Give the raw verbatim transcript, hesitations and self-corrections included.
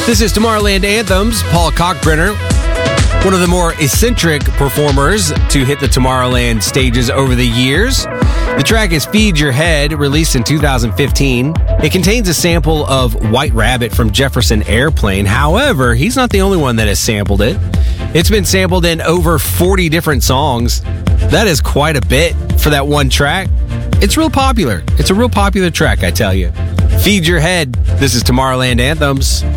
This is Tomorrowland Anthems. Paul Kalkbrenner, one of the more eccentric performers to hit the Tomorrowland stages over the years. The track is Feed Your Head, released in two thousand fifteen. It contains a sample of White Rabbit from Jefferson Airplane. However, he's not the only one that has sampled it. It's been sampled in over forty different songs. That is quite a bit for that one track. It's real popular. It's a real popular track, I tell you. Feed Your Head. This is Tomorrowland Anthems.